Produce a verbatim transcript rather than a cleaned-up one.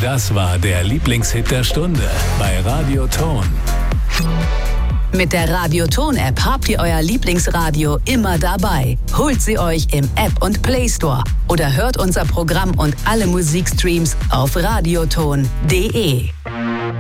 Das war der Lieblingshit der Stunde bei Radio Ton. Mit der Radio Ton-App habt ihr euer Lieblingsradio immer dabei. Holt sie euch im App und Play Store oder hört unser Programm und alle Musikstreams auf radioton punkt de.